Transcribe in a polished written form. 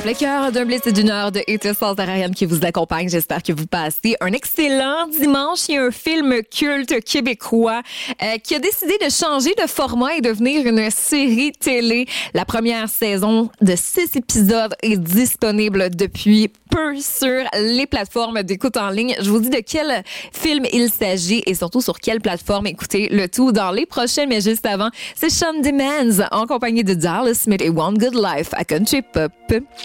plein cœur d'un blitz d'une heure de It Sans Ariane qui vous accompagne. J'espère que vous passez un excellent dimanche. Il y a un film culte québécois qui a décidé de changer de format et devenir une série télé. La première saison de 6 épisodes est disponible depuis peu sur les plateformes d'écoute en ligne. Je vous dis de quel film il s'agit et surtout sur quelle plateforme écouter le tout dans les prochaines. Mais juste avant, c'est Shawn Mendes en compagnie de Dallas Smith et One Good Life à Country Pop.